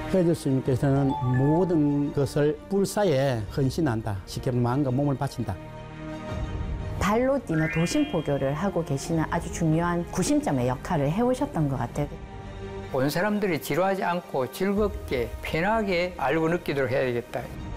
해줄 스님께서는 모든 것을 불사에 헌신한다. 쉽게 마음과 몸을 바친다. 발로 뛰는 도심포교를 하고 계시는 아주 중요한 구심점의 역할을 해오셨던 것 같아요. 온 사람들이 지루하지 않고 즐겁게 편하게 알고 느끼도록 해야 되겠다.